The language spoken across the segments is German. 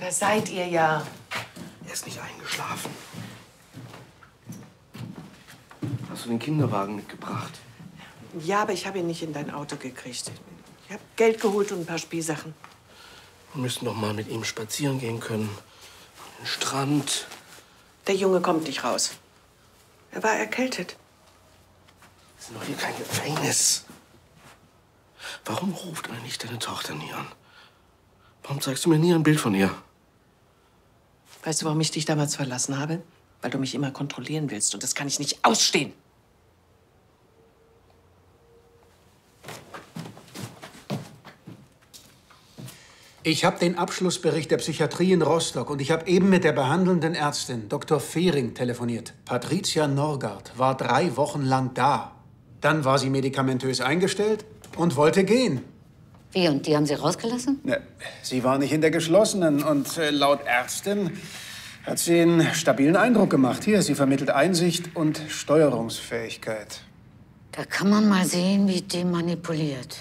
Da seid ihr ja. Er ist nicht eingeschlafen. Hast du den Kinderwagen mitgebracht? Ja, aber ich habe ihn nicht in dein Auto gekriegt. Ich habe Geld geholt und ein paar Spielsachen. Wir müssen doch mal mit ihm spazieren gehen können. An den Strand. Der Junge kommt nicht raus. Er war erkältet. Das ist doch hier kein Gefängnis. Warum ruft eigentlich deine Tochter nie an? Warum zeigst du mir nie ein Bild von ihr? Weißt du, warum ich dich damals verlassen habe? Weil du mich immer kontrollieren willst. Und das kann ich nicht ausstehen. Ich habe den Abschlussbericht der Psychiatrie in Rostock und ich habe eben mit der behandelnden Ärztin, Dr. Fehring, telefoniert. Patricia Norgard war 3 Wochen lang da. Dann war sie medikamentös eingestellt und wollte gehen. Wie, und die haben Sie rausgelassen? Ne, sie war nicht in der geschlossenen und laut Ärztin hat sie einen stabilen Eindruck gemacht. Hier, sie vermittelt Einsicht und Steuerungsfähigkeit. Da kann man mal sehen, wie die manipuliert.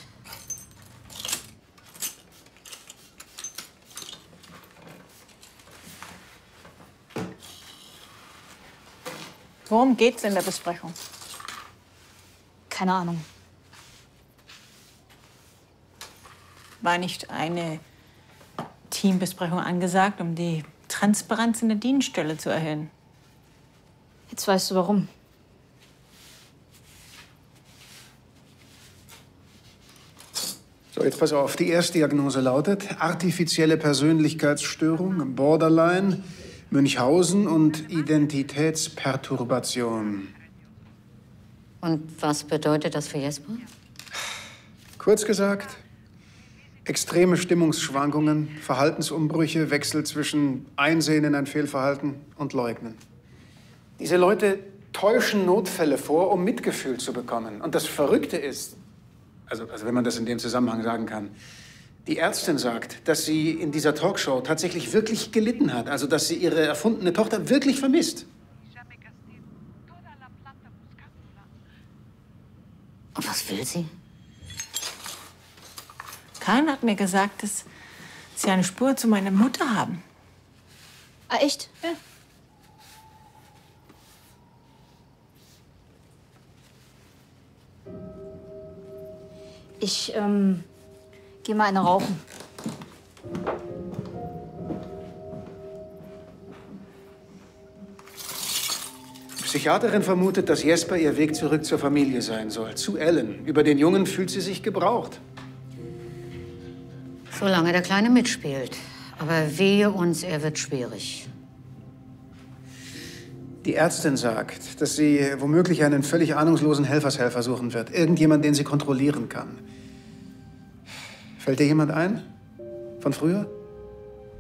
Worum geht's in der Besprechung? Keine Ahnung. War nicht eine Teambesprechung angesagt, um die Transparenz in der Dienststelle zu erhöhen? Jetzt weißt du warum. So, jetzt pass auf. Die Erstdiagnose lautet artifizielle Persönlichkeitsstörung, Borderline, Münchhausen und Identitätsperturbation. Und was bedeutet das für Jesper? Kurz gesagt, extreme Stimmungsschwankungen, Verhaltensumbrüche, Wechsel zwischen Einsehen in ein Fehlverhalten und Leugnen. Diese Leute täuschen Notfälle vor, um Mitgefühl zu bekommen. Und das Verrückte ist, also wenn man das in dem Zusammenhang sagen kann, die Ärztin sagt, dass sie in dieser Talkshow tatsächlich wirklich gelitten hat. Also, dass sie ihre erfundene Tochter wirklich vermisst. Und was will sie? Karin hat mir gesagt, dass Sie eine Spur zu meiner Mutter haben. Ah, echt? Ja. Ich, geh mal eine rauchen. Die Psychiaterin vermutet, dass Jesper ihr Weg zurück zur Familie sein soll, zu Ellen. Über den Jungen fühlt sie sich gebraucht. Solange der Kleine mitspielt. Aber wehe uns, er wird schwierig. Die Ärztin sagt, dass sie womöglich einen völlig ahnungslosen Helfershelfer suchen wird. Irgendjemand, den sie kontrollieren kann. Fällt dir jemand ein? Von früher?